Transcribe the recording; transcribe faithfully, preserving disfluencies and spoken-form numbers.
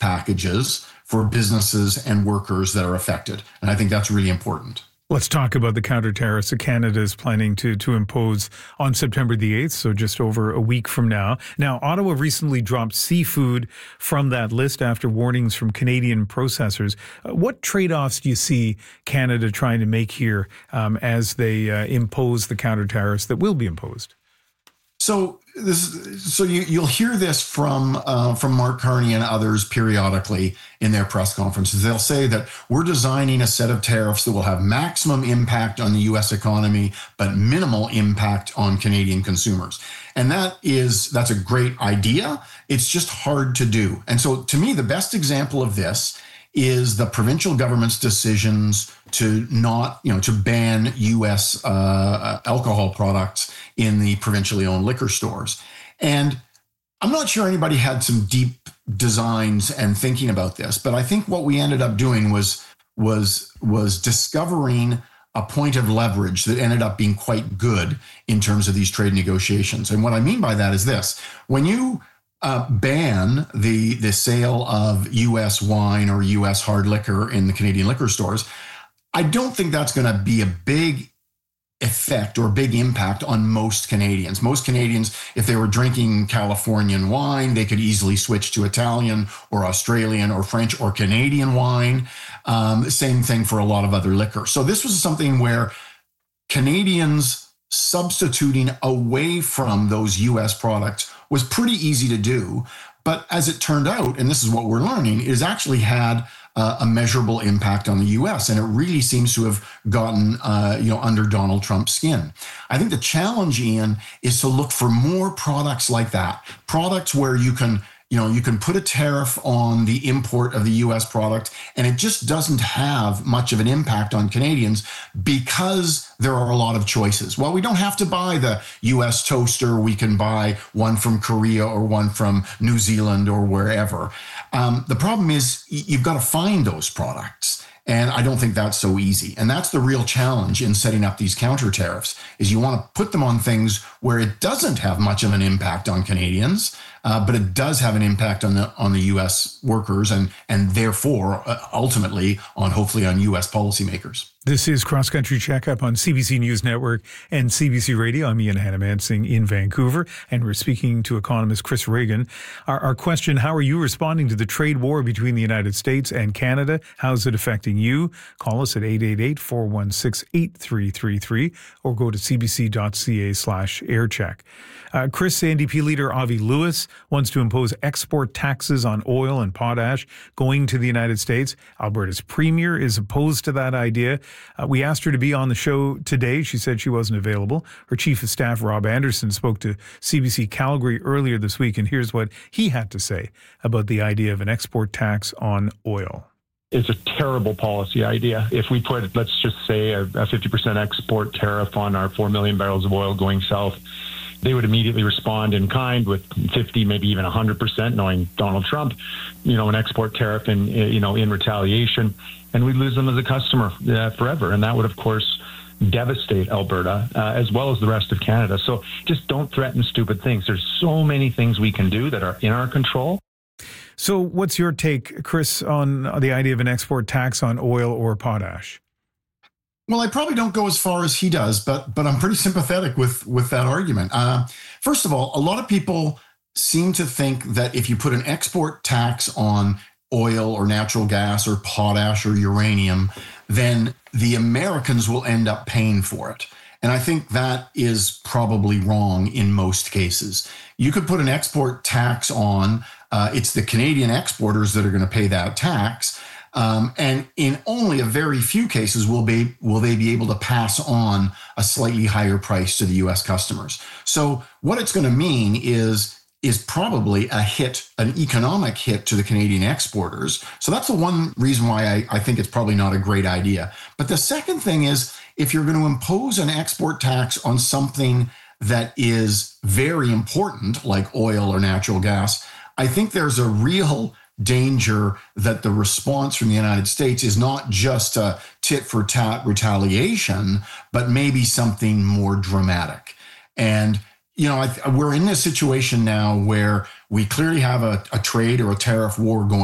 packages for businesses and workers that are affected. And I think that's really important. Let's talk about the counter tariffs that Canada is planning to to impose on September the eighth, so just over a week from now. Now, Ottawa recently dropped seafood from that list after warnings from Canadian processors. Uh, what trade-offs do you see Canada trying to make here um, as they uh, impose the counter tariffs that will be imposed? So this, so you, you'll hear this from uh, from Mark Carney and others periodically in their press conferences. They'll say that we're designing a set of tariffs that will have maximum impact on the U S economy, but minimal impact on Canadian consumers. And that is that's a great idea. It's just hard to do. And so, to me, the best example of this is the provincial government's decisions to not, you know, to ban U S uh, alcohol products in the provincially owned liquor stores. And I'm not sure anybody had some deep designs and thinking about this, but I think what we ended up doing was was was discovering a point of leverage that ended up being quite good in terms of these trade negotiations. And what I mean by that is this: when you Uh, ban the the sale of U S wine or U S hard liquor in the Canadian liquor stores, I don't think that's going to be a big effect or big impact on most Canadians. Most Canadians, if they were drinking Californian wine, they could easily switch to Italian or Australian or French or Canadian wine. Um, same thing for a lot of other liquor. So this was something where Canadians substituting away from those U S products was pretty easy to do. But as it turned out, and this is what we're learning, it has actually had uh, a measurable impact on the U S. And it really seems to have gotten, uh, you know, under Donald Trump's skin. I think the challenge, Ian, is to look for more products like that, products where you can You know, you can put a tariff on the import of the U S product, and it just doesn't have much of an impact on Canadians because there are a lot of choices. Well, we don't have to buy the U S toaster. We can buy one from Korea or one from New Zealand or wherever. Um, the problem is you've got to find those products. And I don't think that's so easy. And that's the real challenge in setting up these counter tariffs, is you want to put them on things where it doesn't have much of an impact on Canadians, uh, but it does have an impact on the on the U S workers and and therefore uh, ultimately on hopefully on U S policymakers. This is Cross Country Checkup on C B C News Network and C B C Radio. I'm Ian Hannamansing in Vancouver, and we're speaking to economist Chris Reagan. Our, our question: how are you responding to the trade war between the United States and Canada? How's it affecting you? Call us at eight eight eight, four one six, eight three three three or go to cbc.ca slash aircheck. Uh, Chris, N D P leader Avi Lewis wants to impose export taxes on oil and potash going to the United States. Alberta's premier is opposed to that idea. Uh, we asked her to be on the show today. She said she wasn't available. Her chief of staff, Rob Anderson, spoke to C B C Calgary earlier this week, and here's what he had to say about the idea of an export tax on oil. It's a terrible policy idea. If we put, let's just say, a, a fifty percent export tariff on our four million barrels of oil going south, they would immediately respond in kind with fifty, maybe even one hundred percent, knowing Donald Trump, you know, an export tariff in, you know, in retaliation, and we'd lose them as a customer uh, forever. And that would, of course, devastate Alberta uh, as well as the rest of Canada. So just don't threaten stupid things. There's so many things we can do that are in our control. So what's your take, Chris, on the idea of an export tax on oil or potash? Well, I probably don't go as far as he does, but but I'm pretty sympathetic with with that argument. Uh, first of all, a lot of people seem to think that if you put an export tax on oil or natural gas or potash or uranium, then the Americans will end up paying for it. And I think that is probably wrong in most cases. You could put an export tax on, uh, it's the Canadian exporters that are going to pay that tax. Um, and in only a very few cases will be will they be able to pass on a slightly higher price to the U S customers. So what it's going to mean is is probably a hit, an economic hit to the Canadian exporters. So that's the one reason why I, I think it's probably not a great idea. But the second thing is, if you're going to impose an export tax on something that is very important, like oil or natural gas, I think there's a real danger that the response from the United States is not just a tit for tat retaliation, but maybe something more dramatic. And, you know, I, we're in this situation now where we clearly have a, a trade or a tariff war going